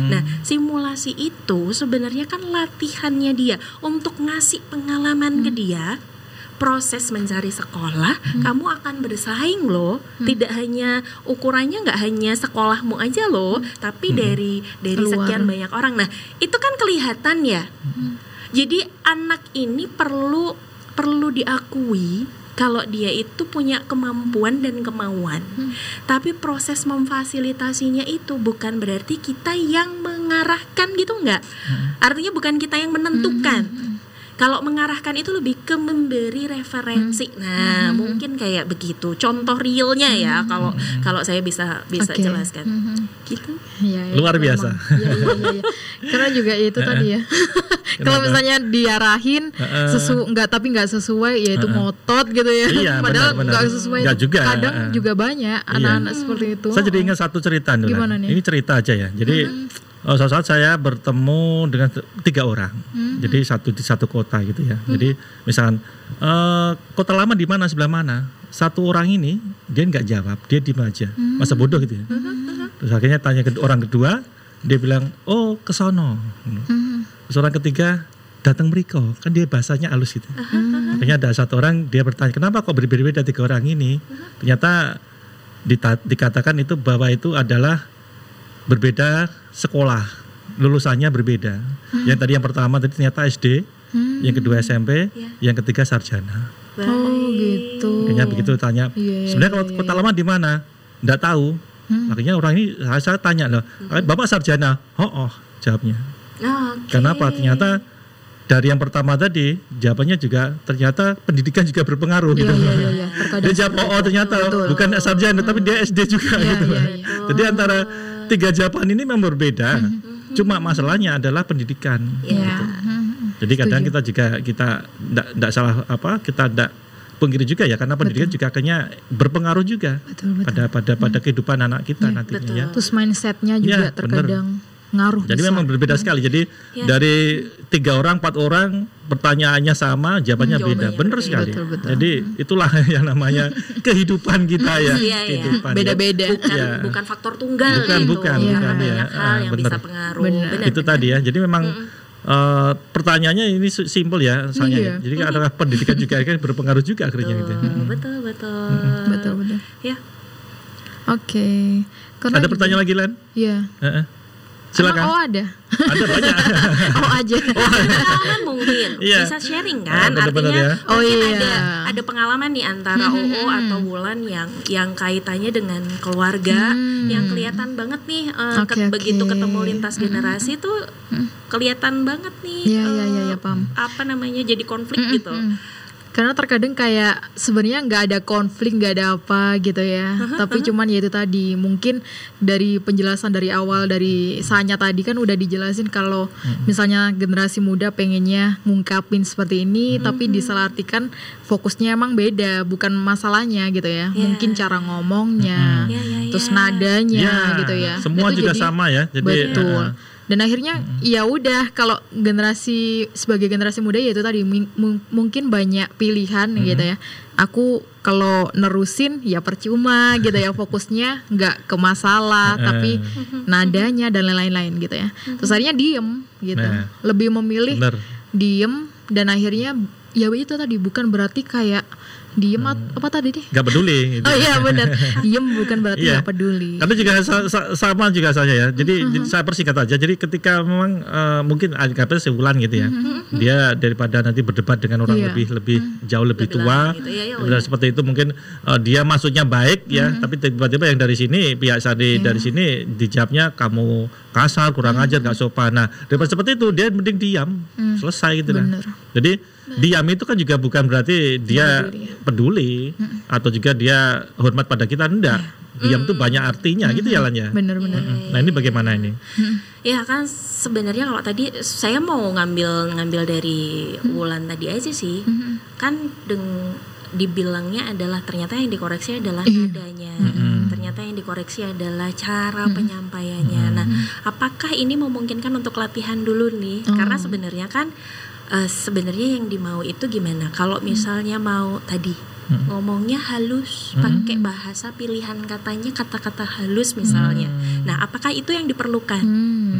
Nah, simulasi itu sebenarnya kan latihannya dia untuk ngasih pengalaman ke dia. Proses mencari sekolah, kamu akan bersaing loh. Tidak hanya ukurannya nggak hanya sekolahmu aja loh, tapi dari sekian banyak orang. Nah, itu kan kelihatan ya. Jadi anak ini perlu diakui kalau dia itu punya kemampuan dan kemauan. Tapi proses memfasilitasinya itu bukan berarti kita yang mengarahkan gitu, enggak. Artinya bukan kita yang menentukan. Kalau mengarahkan itu lebih ke memberi referensi. Nah, mungkin kayak begitu. Contoh realnya ya, kalau saya bisa jelaskan. Gitu. Ya, luar biasa. Iya. Karena juga itu tadi ya. Kalau misalnya diarahin nggak sesuai, ya itu ngotot gitu ya. Iya, padahal nggak sesuai. Nggak juga. Kadang juga banyak anak-anak seperti itu. Saya jadi ingat satu cerita dulu. Gimana nih? Ini cerita aja ya. Jadi suatu saat saya bertemu dengan 3 orang. Jadi di satu kota gitu ya. Jadi misalkan kota lama di mana, sebelah mana? Satu orang ini dia nggak jawab, dia diem aja. Masa bodoh gitu ya. Terus akhirnya tanya ke orang kedua, dia bilang, "Oh, ke sono." Terus orang ketiga, "Datang meriko." Kan dia bahasanya halus gitu. Akhirnya ada satu orang, dia bertanya, "Kenapa kok berbeda-beda 3 orang ini?" Ternyata dikatakan itu bahwa itu adalah berbeda sekolah, lulusannya berbeda. Yang tadi yang pertama tadi ternyata SD, yang kedua SMP, yang ketiga sarjana. Oh gitu. Akhirnya begitu tanya. Sebenarnya kalau kota lama di mana? Nggak tahu. Akhirnya orang ini saya tanya loh, "Bapak sarjana?" Oh, jawabnya. Kenapa? Ternyata dari yang pertama tadi jawabannya juga ternyata pendidikan juga berpengaruh gitu. Dia jawab ternyata bukan sarjana tapi dia SD juga gitu. Jadi antara 3 jawaban ini memang berbeda. Cuma masalahnya adalah pendidikan. Gitu. Jadi kadang kita tidak salah kita tidak pungkiri juga ya, karena pendidikan juga akhirnya berpengaruh juga pada kehidupan anak kita nantinya ya. Terus mindsetnya juga terkadang ngaruh. Jadi besar. memang berbeda sekali. Jadi dari 3 orang, 4 orang pertanyaannya sama, jawabannya beda. Benar sekali. Betul. Jadi itulah yang namanya kehidupan kita ya. Kehidupan beda-beda. Bukan faktor tunggal bukan banyak hal yang bisa pengaruh. Benar, itu tadi ya. Jadi memang pertanyaannya ini simpel ya misalnya. Jadi adalah pendidikan juga kan berpengaruh juga akhirnya gitu. Betul. Ya. Oke. Ada pertanyaan lagi, Len? Iya. Silakan. Ada. Ada banyak. Aja. Pengalaman mungkin bisa sharing kan? Artinya mungkin ada pengalaman nih antara OO atau Wulan yang kaitannya dengan keluarga yang kelihatan banget nih begitu ketemu lintas generasi tuh kelihatan banget nih. Iya, paham. Apa namanya jadi konflik gitu. Karena terkadang kayak sebenarnya nggak ada konflik, nggak ada apa gitu ya. Tapi cuman ya itu tadi, mungkin dari penjelasan dari awal dari Sanya tadi kan udah dijelasin kalau misalnya generasi muda pengennya ngungkapin seperti ini, tapi disalahartikan fokusnya emang beda, bukan masalahnya gitu ya. Mungkin cara ngomongnya, terus nadanya gitu ya. Semua itu juga sama ya. Jadi, betul. Dan akhirnya ya udah, kalau sebagai generasi muda ya itu tadi mungkin banyak pilihan gitu ya. Aku kalau nerusin ya percuma gitu ya, fokusnya nggak ke masalah tapi nadanya dan lain-lain gitu ya. Terus akhirnya diem gitu. Lebih memilih diem, dan akhirnya ya itu tadi bukan berarti kayak diem apa tadi deh? Gak peduli. Gitu. Oh iya benar. Diem bukan berarti gak peduli. Tapi juga sama juga saya ya. Jadi saya persingkat aja. Jadi ketika memang mungkin agaknya sebulan gitu ya. Dia daripada nanti berdebat dengan orang lebih jauh lebih tua. Gitu, seperti itu mungkin dia maksudnya baik ya. Tapi tiba-tiba yang dari sini pihak dari sini dijawabnya kamu kasar, kurang ajar, gak sopan. Nah daripada seperti itu dia mending diam. Selesai gitu lah. Jadi diam itu kan juga bukan berarti dia peduli atau juga dia hormat pada kita, enggak. Diam itu banyak artinya gitu ya Lan ya. Benar-benar. Nah ini bagaimana ini? Ya kan sebenarnya kalau tadi saya mau ngambil dari Wulan tadi aja sih. Kan dibilangnya adalah ternyata yang dikoreksi adalah nadanya. Ternyata yang dikoreksi adalah cara penyampaiannya. Nah, apakah ini memungkinkan untuk latihan dulu nih? Karena sebenarnya kan sebenarnya yang dimau itu gimana? Kalau misalnya mau tadi ngomongnya halus, pakai bahasa pilihan katanya kata-kata halus misalnya. Nah, apakah itu yang diperlukan?